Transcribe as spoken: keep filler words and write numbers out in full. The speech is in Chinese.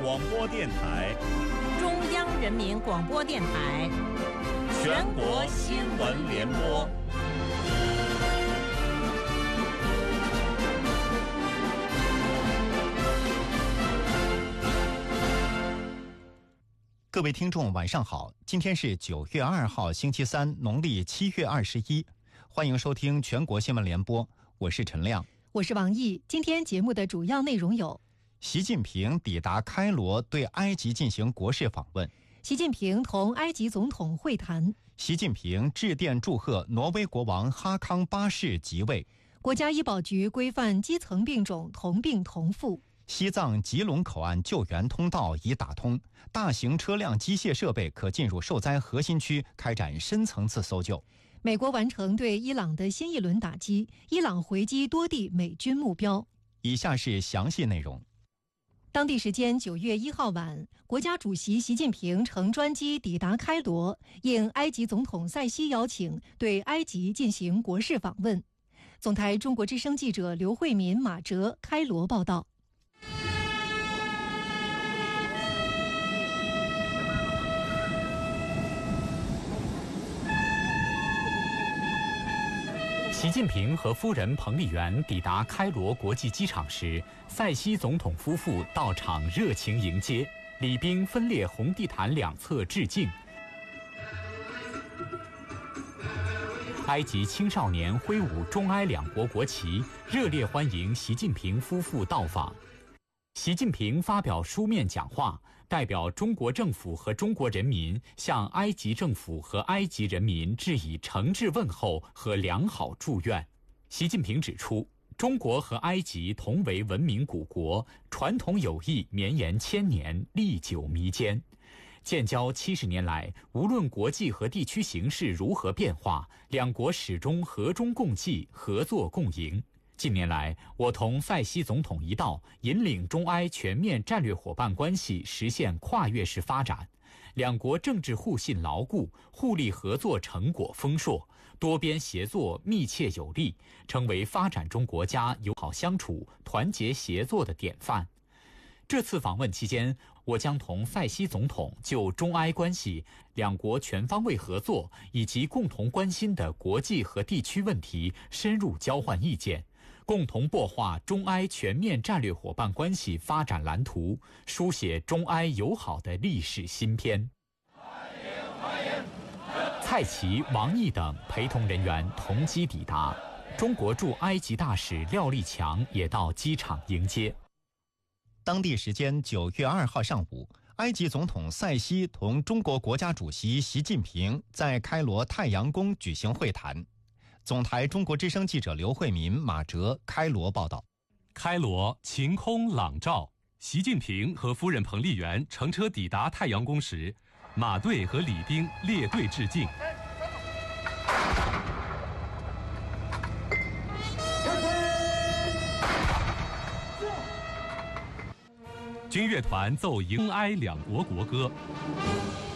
广播电台、 中央人民广播电台、 全国新闻联播。 各位听众，晚上好！今天是九月二号，星期三，农历七月二十一。欢迎收听全国新闻联播，我是陈亮， 我是王毅。今天节目的主要内容有： 习近平抵达开罗，对埃及进行国事访问； 习近平同埃及总统会谈； 习近平致电祝贺挪威国王哈康八世即位； 国家医保局规范基层病种同病同付； 西藏吉隆口岸救援通道已打通，大型车辆机械设备可进入受灾核心区开展深层次搜救。 美国完成对伊朗的新一轮打击，伊朗回击多地美军目标。 以下是详细内容。 当地时间九月一号晚，国家主席习近平乘专机抵达开罗，应埃及总统塞西邀请，对埃及进行国事访问。总台中国之声记者刘慧敏、马哲开罗报道。 习近平和夫人彭丽媛抵达开罗国际机场时，塞西总统夫妇到场热情迎接，礼宾分列红地毯两侧致敬。埃及青少年挥舞中埃两国国旗，热烈欢迎习近平夫妇到访。习近平发表书面讲话，代表中国政府和中国人民向埃及政府和埃及人民致以诚挚问候和良好祝愿。习近平指出，中国和埃及同为文明古国，传统友谊绵延千年，历久弥坚。建交七十年来，无论国际和地区形势如何变化，两国始终和衷共济，合作共赢。近年来，我同塞西总统一道，引领中埃全面战略伙伴关系实现跨越式发展，两国政治互信牢固，互利合作成果丰硕，多边协作密切有力，成为发展中国家友好相处、团结协作的典范。这次访问期间，我将同塞西总统就中埃关系、两国全方位合作以及共同关心的国际和地区问题深入交换意见，共同擘画中埃全面战略伙伴关系发展蓝图，书写中埃友好的历史新篇。蔡奇、王毅等陪同人员同机抵达，中国驻埃及大使廖立强也到机场迎接。 当地时间九月二号上午，埃及总统塞西同中国国家主席习近平在开罗太阳宫举行会谈。总台中国之声记者刘慧敏、马哲开罗报道。 开罗晴空朗照，习近平和夫人彭丽媛乘车抵达太阳宫时，马队和礼宾列队致敬。军乐团奏迎中埃两国国歌。